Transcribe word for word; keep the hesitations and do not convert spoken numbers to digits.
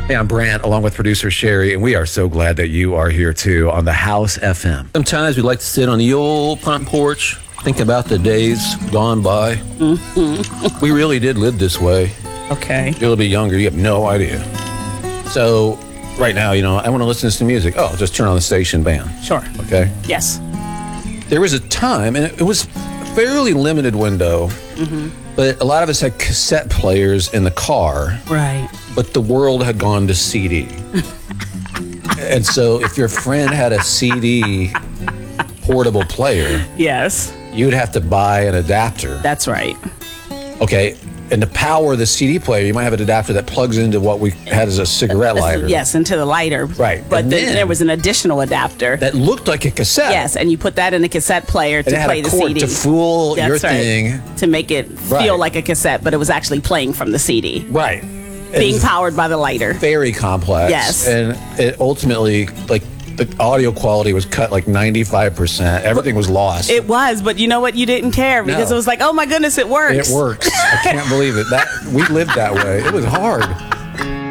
Hey, I'm Brant, along with producer Sherry, and we are so glad that you are here too on the House F M. Sometimes we like to sit on the old front porch, think about the days gone by. Mm-hmm. We really did live this way. Okay. You're a little bit younger, you have no idea. So, right now, you know, I want to listen to some music. Oh, just turn on the station, bam. Sure. Okay? Yes. There was a time, and it was a fairly limited window, mm-hmm. but a lot of us had cassette players in the car. Right. But the world had gone to C D. And so if your friend had a C D portable player, yes, you'd have to buy an adapter. That's right. Okay. And to power the C D player, you might have an adapter that plugs into what we had as a cigarette lighter. Yes, into the lighter. Right. But And then then there was an additional adapter. that looked like a cassette. Yes, and you put that in the cassette player to And it had play a the cord C D. to fool That's your right. thing. To make it feel Right. like a cassette, but it was actually playing from the C D. Right. Being And powered by the lighter. very complex. Yes. And it ultimately, like, the audio quality was cut like ninety-five percent. Everything was lost. It was, but you know what? You didn't care because No. it was like, oh my goodness, it works. It works. I can't believe it. That we lived that way. It was hard.